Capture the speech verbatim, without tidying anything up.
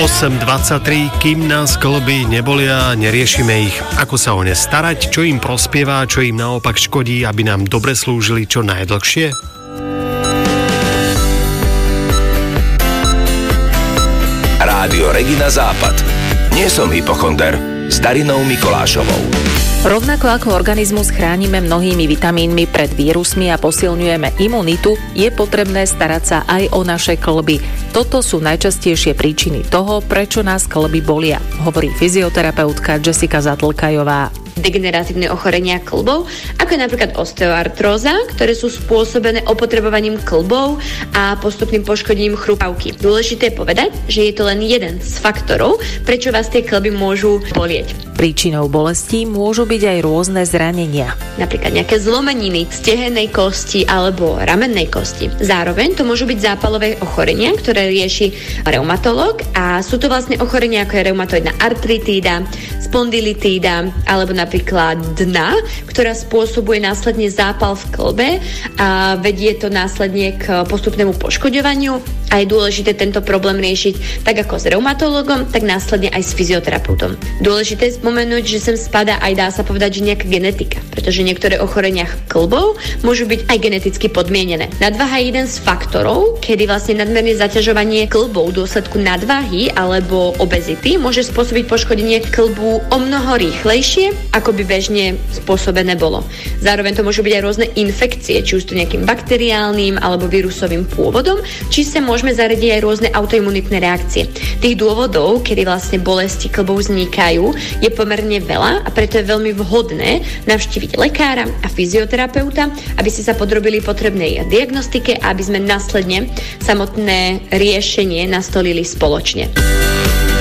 osem dvadsaťtri, kým nás kĺby nebolia, neriešime ich. Ako sa o ne starať, čo im prospieva, čo im naopak škodí, aby nám dobre slúžili čo najdlhšie? Rádio Regina Západ. Nie som hypochonder. S Darinou Mikolášovou. Rovnako ako organizmus chránime mnohými vitamínmi pred vírusmi a posilňujeme imunitu, je potrebné starať sa aj o naše kĺby. Toto sú najčastejšie príčiny toho, prečo nás kĺby bolia, hovorí fyzioterapeutka Jessica Zatlkajová. Degeneratívne ochorenia kĺbov, ako je napríklad osteoartróza, ktoré sú spôsobené opotrebovaním kĺbov a postupným poškodením chrupavky. Dôležité je povedať, že je to len jeden z faktorov, prečo vás tie kĺby môžu bolieť. Príčinou bolesti môžu byť aj rôzne zranenia. Napríklad nejaké zlomeniny stehennej kosti alebo ramennej kosti. Zároveň to môžu byť zápalové ochorenia, ktoré rieši reumatológ, a sú to vlastne ochorenia ako je reumatoidná artritída, spondilitída alebo napríklad dna, ktorá spôsobuje následne zápal v kĺbe a vedie to následne k postupnému poškoďovaniu, a je dôležité tento problém riešiť tak ako s reumatologom, tak následne aj s fyzioterapeutom. Dôležité je spomenúť, že sem spadá aj, dá sa povedať, že nejaká genetika, pretože niektoré ochorenia kĺbov môžu byť aj geneticky podmienené. Nadváha je jeden z faktorov, kedy vlastne nadmerné zaťažovanie kĺbov v dôsledku nadváhy alebo obezity môže spôsobiť poškodenie kĺbu o mnoho rýchlejšie, ako by bežne spôsobené bolo. Zároveň to môžu byť aj rôzne infekcie, či už to nejakým bakteriálnym alebo vírusovým pôvodom, či sa môžeme zaradiť aj rôzne autoimunitné reakcie. Tých dôvodov, kedy vlastne bolesti kĺbov vznikajú, je pomerne veľa, a preto je veľmi vhodné navštíviť lekára a fyzioterapeuta, aby ste sa podrobili potrebnej diagnostike a aby sme následne samotné riešenie nastolili spoločne.